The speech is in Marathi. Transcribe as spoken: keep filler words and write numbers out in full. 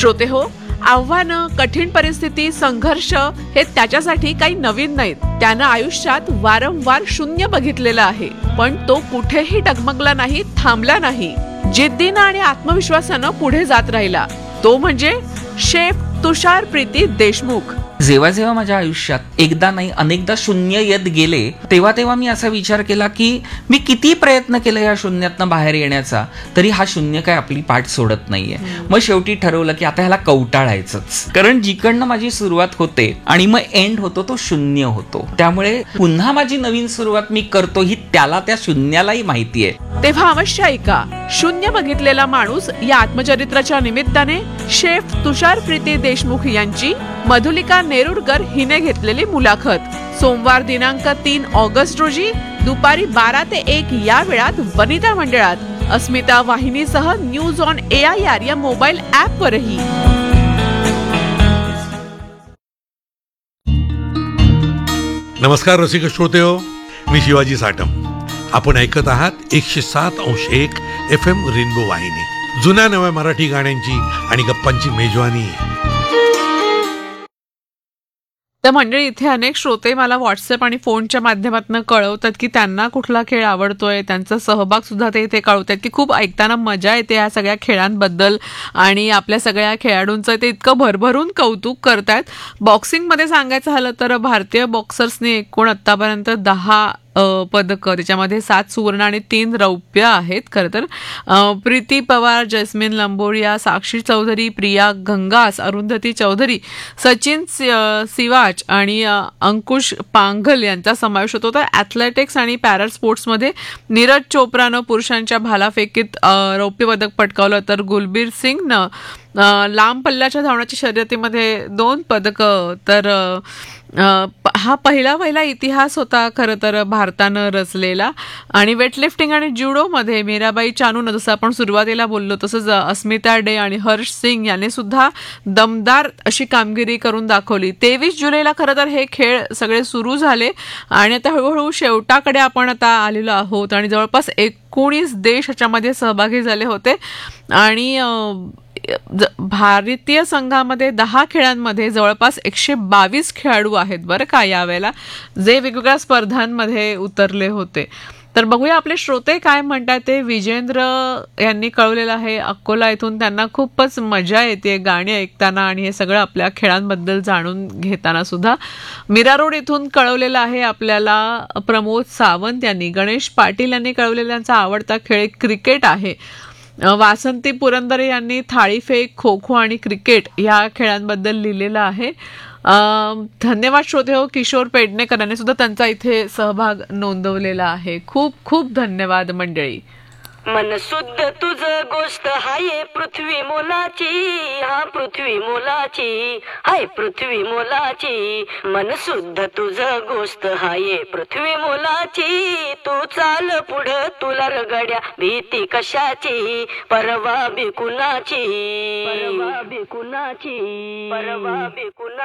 श्रोते हो, आव्हानं, कठीण परिस्थिती, संघर्ष हे त्याच्यासाठी काही नवीन नाहीत. त्यानं आयुष्यात वारंवार शून्य बघितलेलं आहे, पण तो कुठेही डगमगला नाही, थांबला नाही. जिद्दीनं आणि आत्मविश्वासानं पुढे जात राहिला. तो म्हणजे शेफ तुषार प्रीती देशमुख. जेव्हा जेव्हा माझ्या आयुष्यात एकदा नाही अनेकदा शून्य येत गेले, तेव्हा तेव्हा मी असा विचार केला की मी किती प्रयत्न केले या शून्यातनं बाहेर येण्याचा, तरी हा शून्य काय आपली पाठ सोडत नाहीये. मग शेवटी ठरवलं की आता ह्याला कवटाळायचंच, कारण जिकडनं माझी सुरुवात होते आणि मग एंड होतो तो शून्य होतो. त्यामुळे पुन्हा माझी नवीन सुरुवात मी करतो ही त्याला, त्या शून्यालाही माहिती आहे. तेव्हा अवश्य ऐका शून्य बघितलेला माणूस या आत्मचरित्राच्या निमित्ताने शेफ तुषार प्रीती देशमुख यांची मधुलिका नेरुरकर हिने घेतलेली मुलाखत. सोमवार दिनांक तीन ऑगस्ट रोजी दुपारी बारा ते एक या वेळात वनिता मंडळात अस्मिता वाहिनीसह news on A I R या मोबाईल ऍप वरही. नमस्कार रसिक श्रोते हो, मी शिवाजी साटम. आपण ऐकत आहात एकशे सात अंश एक एफ एम रेनबो वाहिनी. जुन्या नव्या मराठी गाण्यांची आणि गप्पांची मेजवानी. तर मंडळी, इथे अनेक श्रोते मला व्हॉट्सअप आणि फोनच्या माध्यमातून कळवतात की त्यांना कुठला खेळ आवडतोय. त्यांचा सहभाग सुद्धा ते इथे कळवतात की खूप ऐकताना मजा येते या सगळ्या खेळांबद्दल आणि आपल्या सगळ्या खेळाडूंचं ते इतकं भरभरून कौतुक करतात. बॉक्सिंगमध्ये सांगायचं झालं तर भारतीय बॉक्सर्सने एकूण आत्तापर्यंत दहा पदकं, त्याच्यामध्ये सात सुवर्ण आणि तीन रौप्य आहेत. खरं तर प्रीती पवार, जैस्मिन लंबोरिया, साक्षी चौधरी, प्रिया गंगास, अरुंधती चौधरी, सचिन सिवाच आणि अंकुश पांघल यांचा समावेश होतो. तर ॲथलेटिक्स आणि पॅरा स्पोर्ट्समध्ये नीरज चोप्रानं पुरुषांच्या भालाफेकीत रौप्य पदक पटकावलं, तर गुलबीर सिंगनं लांब पल्ल्याच्या धावण्याच्या शर्यतीमध्ये दोन पदकं. तर हा पहिला पहिला इतिहास होता खरं तर भारतानं रचलेला. आणि वेटलिफ्टिंग आणि ज्युडोमध्ये मीराबाई चानूनं, जसं आपण सुरुवातीला बोललो तसंच अस्मिता डे आणि हर्ष सिंग यांनी सुद्धा दमदार अशी कामगिरी करून दाखवली. तेवीस जुलैला खरं तर हे खेळ सगळे सुरू झाले आणि आता हळूहळू शेवटाकडे आपण आता आलेलो आहोत आणि जवळपास एकोणीस देश ह्याच्यामध्ये सहभागी झाले होते. आणि भारतीय संघामध्ये दहा खेळांमध्ये जवळपास एकशे बावीस खेळाडू आहेत बरं का यावेळेला, जे वेगवेगळ्या स्पर्धांमध्ये उतरले होते. तर बघूया आपले श्रोते काय म्हणतात ते. विजेंद्र यांनी कळवलेलं आहे अकोला इथून, त्यांना खूपच मजा येते गाणी ऐकताना आणि हे सगळं आपल्या खेळांबद्दल जाणून घेताना सुद्धा. मीरा रोड इथून कळवलेलं आहे आपल्याला प्रमोद सावंत यांनी. गणेश पाटील यांनी कळवलेला त्यांचा आवडता खेळ क्रिकेट आहे. वासंती पुरंदरे यांनी थाळीफेक, खो खो आणि क्रिकेट या खेळांबद्दल लिहिलेलं आहे. धन्यवाद श्रोते हो. किशोर पेडणेकर यांनी सुद्धा त्यांचा इथे सहभाग नोंदवलेला आहे. खूप खूप धन्यवाद मंडळी. मन शुद्ध तुझ गोष्ट हाय पृथ्वी मोलाची, हा पृथ्वी मोलाची, हाय पृथ्वी मोलाची. मन शुद्ध तुझ गोष्ट हाय पृथ्वी मोलाची. तू चाल पुढं तुला रगड्या भीती कशाची, परवा बी कुणाची, परवा बी कुणाची, परवा बी कुणा